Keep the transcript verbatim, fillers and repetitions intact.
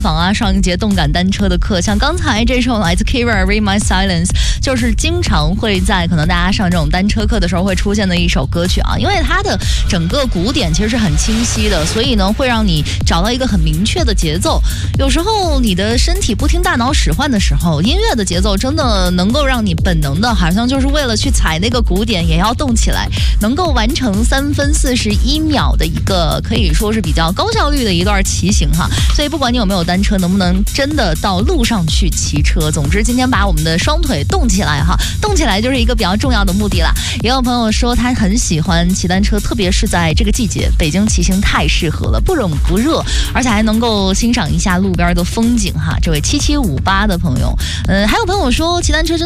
访啊，上一节动感单车的课，像刚才这首来自 Kira Read My Silence， 就是经常会在可能大家上这种单车课的时候会出现的一首歌曲啊，因为它的整个鼓点其实是很清晰的，所以呢会让你找到一个很明确的节奏。有时候你的身体不听大脑使唤的时候，音乐的节奏真的能够让你本能的，好像就是为了去踩那个鼓点也要动起来，能够完成三分四十一秒的一个可以说是比较高效率的一段骑行哈。所以不管你有没有单车，能不能真的到路上去骑车，总之今天把我们的双腿动起来哈，动起来就是一个比较重要的目的啦。也有朋友说他很喜欢骑单车，特别是在这个季节，北京骑行太适合了，不冷不热，而且还能够欣赏一下路边的风景哈。这位七七五八的朋友，嗯，还有朋友说骑单车真